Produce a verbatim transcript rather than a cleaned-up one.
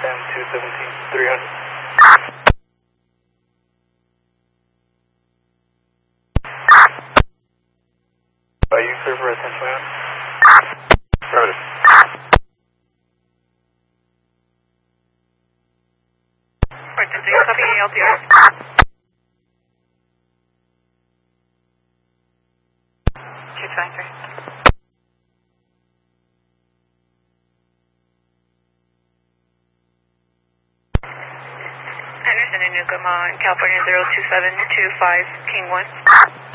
M two seventeen, three hundred. Are you clear for attention, man? Rotor. Fortune three, copy L T R. two twenty-three. Anderson and Newcomb on California zero two seven two five, King one.